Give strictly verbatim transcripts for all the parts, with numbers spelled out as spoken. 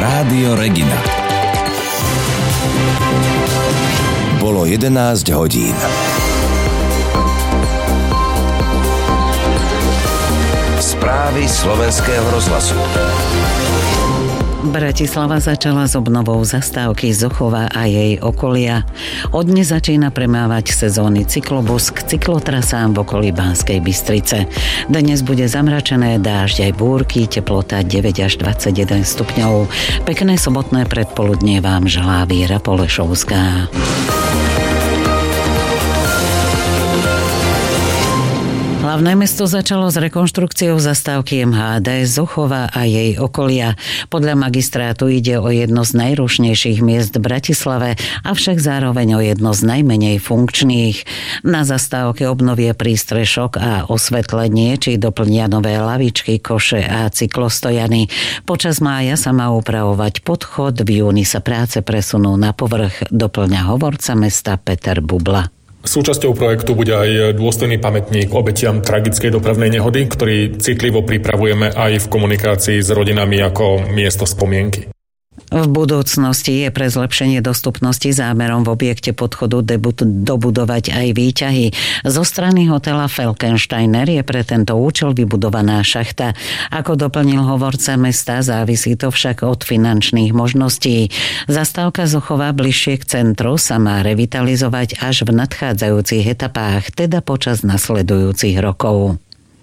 Rádio Regina. Bolo jedenásť hodín. Správy slovenského rozhlasu. Bratislava začala s obnovou zastávky Zochova a jej okolia. Od dnes začína premávať sezónny cyklobus k cyklotrasám v okolí Banskej Bystrice. Dnes bude zamračené, dážď aj búrky, teplota deväť až dvadsaťjeden stupňov. Pekné sobotné predpoludnie vám želá Víra Polešovská. Hlavné mesto začalo s rekonštrukciou zastávky em há dé Zochova a jej okolia. Podľa magistrátu ide o jedno z najrušnejších miest v Bratislave, avšak zároveň o jedno z najmenej funkčných. Na zastávke obnovia prístrešok a osvetlenie, či doplnia nové lavičky, koše a cyklostojany. Počas mája sa má upravovať podchod, v júni sa práce presunú na povrch, doplňa hovorca mesta Peter Bubla. Súčasťou projektu bude aj dôstojný pamätník obetiam tragickej dopravnej nehody, ktorý citlivo pripravujeme aj v komunikácii s rodinami ako miesto spomienky. V budúcnosti je pre zlepšenie dostupnosti zámerom v objekte podchodu dobudovať aj výťahy. Zo strany hotela Falkensteiner je pre tento účel vybudovaná šachta. Ako doplnil hovorca mesta, závisí to však od finančných možností. Zastávka Zochova bližšie k centru sa má revitalizovať až v nadchádzajúcich etapách, teda počas nasledujúcich rokov.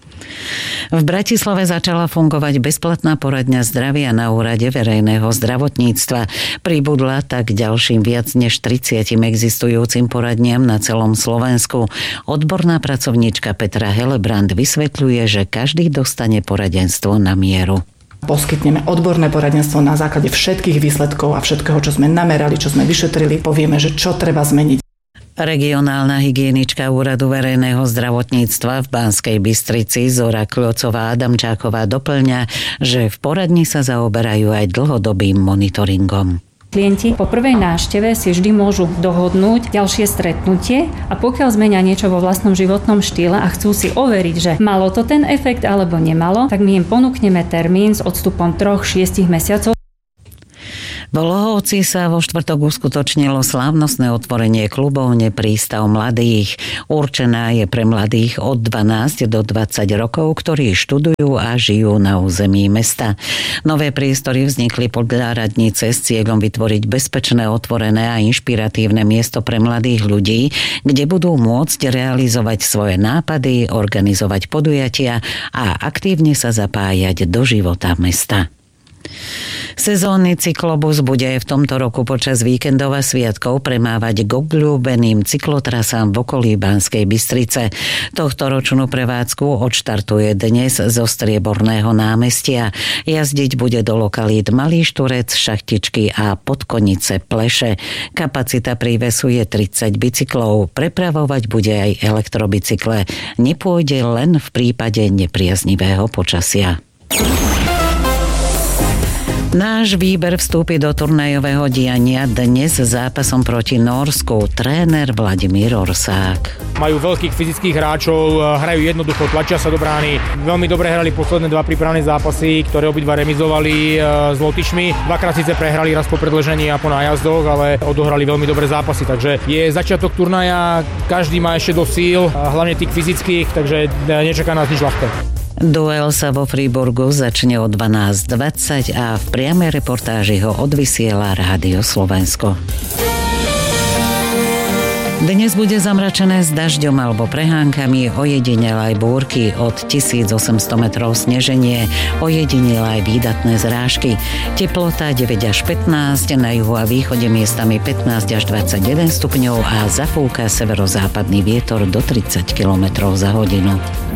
V Bratislave začala fungovať bezplatná poradňa zdravia na úrade verejného zdravotníctva. Pribudla tak ďalším viac než tridsiatim existujúcim poradniam na celom Slovensku. Odborná pracovníčka Petra Helebrand vysvetľuje, že každý dostane poradenstvo na mieru. Poskytneme odborné poradenstvo na základe všetkých výsledkov a všetkého, čo sme namerali, čo sme vyšetrili. Povieme, že čo treba zmeniť. Regionálna hygienička úradu verejného zdravotníctva v Banskej Bystrici Zora Kľocová-Adamčáková doplňa, že v poradni sa zaoberajú aj dlhodobým monitoringom. Klienti po prvej návšteve si vždy môžu dohodnúť ďalšie stretnutie a pokiaľ zmenia niečo vo vlastnom životnom štýle a chcú si overiť, že malo to ten efekt alebo nemalo, tak my im ponúkneme termín s odstupom troch šiestich mesiacov. V Lohovci sa vo štvrtok uskutočnilo slávnostné otvorenie klubovne Prístav mladých. Určená je pre mladých od dvanásť do dvadsať rokov, ktorí študujú a žijú na území mesta. Nové priestory vznikli podľa radnice s cieľom vytvoriť bezpečné, otvorené a inšpiratívne miesto pre mladých ľudí, kde budú môcť realizovať svoje nápady, organizovať podujatia a aktívne sa zapájať do života mesta. Sezónny cyklobus bude aj v tomto roku počas víkendov a sviatkov premávať k obľúbeným cyklotrasám v okolí Banskej Bystrice. Tohtoročnú prevádzku odštartuje dnes zo Strieborného námestia. Jazdiť bude do lokalít Malý Šturec, Šachtičky a Podkonice Pleše. Kapacita prívesu je tridsať bicyklov. Prepravovať bude aj elektrobicykle. Nepôjde len v prípade nepriaznivého počasia. Náš výber vstúpi do turnajového diania dnes zápasom proti Nórsku. Tréner Vladimír Orsák. Majú veľkých fyzických hráčov, hrajú jednoducho, tlačia sa do brány. Veľmi dobre hrali posledné dva prípravné zápasy, ktoré obidva remizovali s Lotyšmi. Dvakrát síce prehrali, raz po predĺžení a po nájazdoch, ale odohrali veľmi dobré zápasy. Takže je začiatok turnaja, každý má ešte do síl, hlavne tých fyzických, takže nečaká nás nič ľahké. Duel sa vo Friburgu začne o dvanásť dvadsať a v priamej reportáži ho odvysiela Rádio Slovensko. Dnes bude zamračené s dažďom alebo prehánkami, ojedinele aj búrky, od tisícosemsto metrov sneženie, ojedinele aj výdatné zrážky. Teplota deväť až pätnásť, na juhu a východe miestami pätnásť až dvadsaťjeden stupňov a zafúka severozápadný vietor do tridsať kilometrov za hodinu.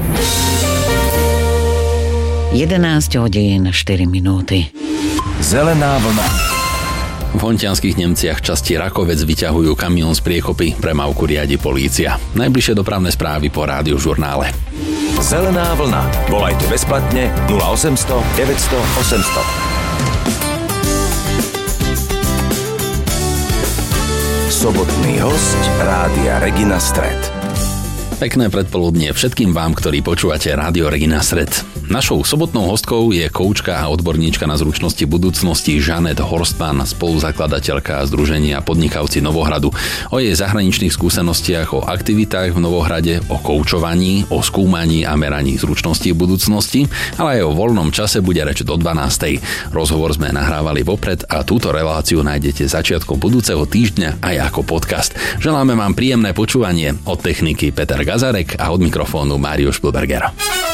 jedenásť hodín štyri minúty. Zelená vlna. V Hontianskych Nemciach časti Rakovec vyťahujú kamión z priekopy, premávku riadi polícia. Najbližšie dopravné správy po Rádiožurnále. Zelená vlna. Volajte bezplatne nula osemsto deväťsto osemsto. Sobotný hosť Rádia Regina Stred. Pekné predpoludnie všetkým vám, ktorí počúvate Rádio Regina Stred. Našou sobotnou hostkou je koučka a odborníčka na zručnosti budúcnosti Žanet Horstmann, spoluzakladateľka Združenia Podnikavci Novohradu. O jej zahraničných skúsenostiach, o aktivitách v Novohrade, o koučovaní, o skúmaní a meraní zručností budúcnosti, ale aj o voľnom čase bude reč do dvanástej. Rozhovor sme nahrávali vopred a túto reláciu nájdete začiatkom budúceho týždňa aj ako podcast. Želáme vám príjemné počúvanie. Od techniky Peter Gazarek a od mikrofónu Mário Špilberger.